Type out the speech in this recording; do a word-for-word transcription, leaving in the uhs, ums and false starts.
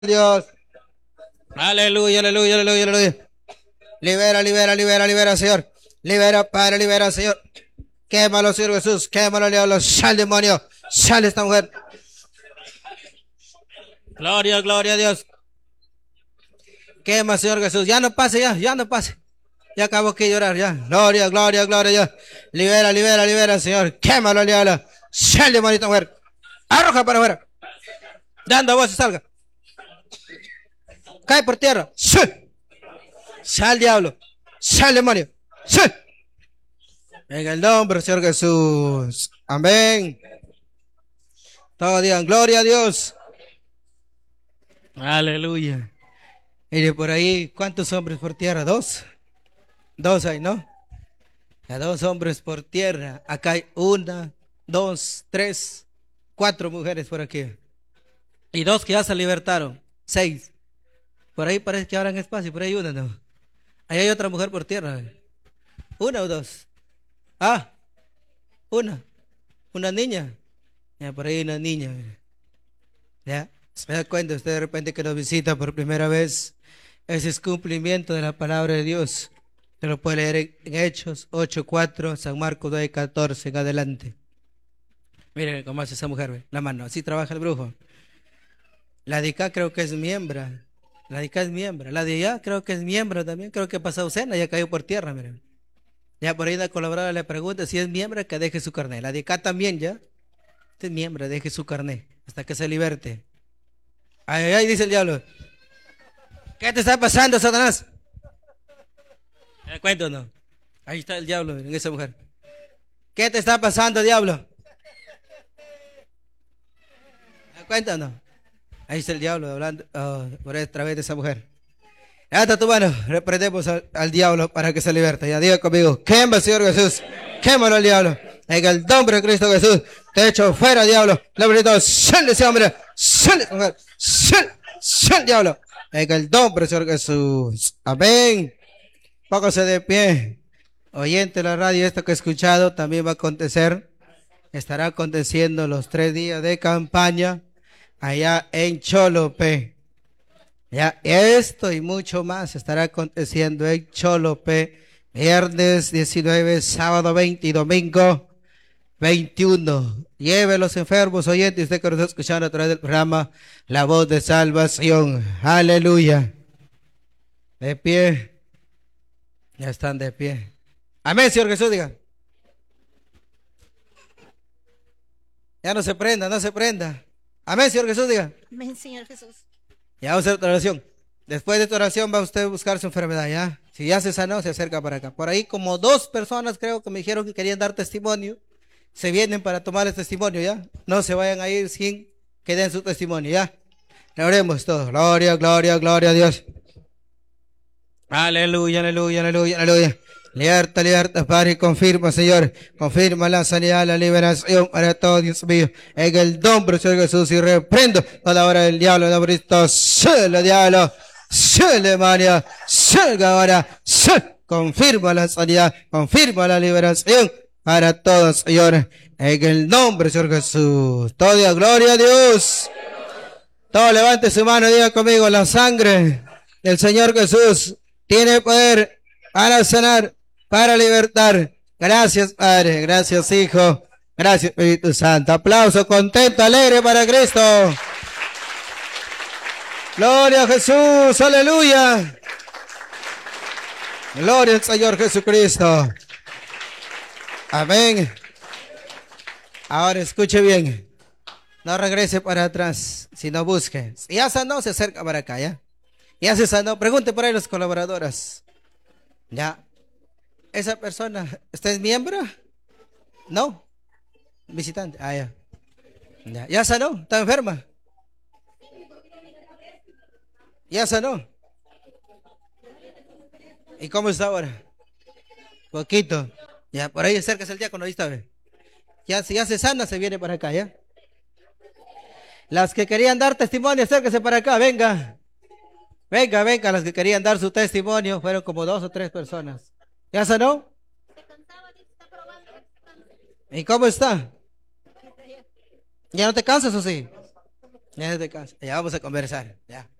Dios. Aleluya, aleluya, aleluya, aleluya. Libera, libera, libera, libera, Señor. Libera, Padre, libera, Señor. Quémalo, Señor Jesús. Quémalo, diablo. Sal, demonio. Sal esta mujer. Gloria, gloria a Dios. Quema, Señor Jesús. Ya no pase, ya, ya no pase. Ya acabo que llorar, ya. Gloria, gloria, gloria a Dios. Libera, libera, libera, Señor. Quémalo, diablo. Sal, demonio, esta mujer. Arroja para afuera. Dando voz, salga. Cae por tierra. Sal. Sal, diablo. Sal, demonio. Sal. En el nombre del Señor Jesús. Amén. Todos digan, gloria a Dios. Aleluya. Y de por ahí, ¿cuántos hombres por tierra? Dos. Dos hay, ¿no? A dos hombres por tierra. Acá hay una, dos, tres, cuatro mujeres por aquí. Y dos que ya se libertaron. Seis. Por ahí parece que abran espacio. Por ahí una, ¿no? Ahí hay otra mujer por tierra. Una o dos. Ah, una. Una niña. Ya, por ahí una niña. Ya. ¿Se da cuenta usted de repente que nos visita por primera vez? Ese es cumplimiento de la palabra de Dios. Se lo puede leer en, en Hechos ocho cuatro, San Marcos dos catorce en adelante. Miren cómo hace esa mujer, ¿ve? La mano, así trabaja el brujo. La de acá creo que es miembro. La de acá es miembro. La de allá creo que es miembro también. Creo que ha pasado cena, ya cayó por tierra, miren. Ya por ahí la colaboradora le pregunta si es miembro, que deje su carnet. La de acá también ya. Este es miembro, deje su carnet hasta que se liberte. Ay, ay, ay, dice el diablo. ¿Qué te está pasando, Satanás? ¿Me cuento o no? Ahí está el diablo en esa mujer. ¿Qué te está pasando, diablo? ¿Me cuento o no? Ahí está el diablo hablando uh, por a través de esa mujer. Hasta tu mano, reprendemos al, al diablo para que se liberte. Ya diga conmigo, quema, Señor Jesús. Quémalo al diablo. En el nombre de Cristo Jesús, te echo fuera, diablo. Nombre de sal de ese hombre. Sal, mujer. Sal, sal, diablo. En el nombre, Señor Jesús. Amén. Póngase de pie. Oyente de la radio, esto que he escuchado también va a acontecer. Estará aconteciendo los tres días de campaña allá en Cholope. Ya, esto y mucho más estará aconteciendo en Cholope. Viernes diecinueve, sábado veinte y domingo veintiuno. Lleve a los enfermos, oyentes, usted que nos está escuchando a través del programa La Voz de Salvación. Aleluya. De pie. Ya están de pie. Amén, Señor Jesús, diga. Ya no se prenda, no se prenda. Amén, Señor Jesús, diga. Amén, Señor Jesús. Ya vamos a hacer otra oración. Después de esta oración va usted a buscar su enfermedad, ¿ya? Si ya se sanó, se acerca para acá. Por ahí como dos personas creo que me dijeron que querían dar testimonio. Se vienen para tomar el testimonio, ¿ya? No se vayan a ir sin que den su testimonio, ¿ya? Le oremos todos. Gloria, gloria, gloria a Dios. Aleluya, aleluya, aleluya, aleluya. Liberta, liberta, Padre, confirma, Señor. Confirma la sanidad, la liberación para todos, Dios mío. En el nombre del Señor Jesús y reprendo toda hora del diablo, de Cristo. Sale, diablo. Sale, demonio. Salga ahora. Sal. Confirma la sanidad. Confirma la liberación para todos, Señor. En el nombre del Señor Jesús. Toda gloria a Dios. Todo levante su mano y diga conmigo, la sangre del Señor Jesús tiene poder para sanar, para libertar. Gracias, Padre. Gracias, Hijo. Gracias, Espíritu Santo. Aplauso contento, alegre para Cristo. Gloria a Jesús. Aleluya. Gloria al Señor Jesucristo. Amén. Ahora escuche bien. No regrese para atrás, sino busque. Si ya sanó, se acerca para acá, ¿ya? Ya se sanó. Pregunte por ahí los colaboradores. Ya. ¿Esa persona, usted es miembro? No. Visitante. Ah, ya. Ya, ya sanó. ¿Está enferma? Ya sanó. ¿Y cómo está ahora? Poquito. Ya, por ahí cerca es el diácono, ahí está. Ve. Ya, si ya se sana, se viene para acá, ¿ya? Las que querían dar testimonio, acérquese para acá, venga. Venga, venga, las que querían dar su testimonio, fueron como dos o tres personas. ¿Ya sanó? ¿Y cómo está? ¿Ya no te cansas o sí? Ya descansa. Ya vamos a conversar. Ya.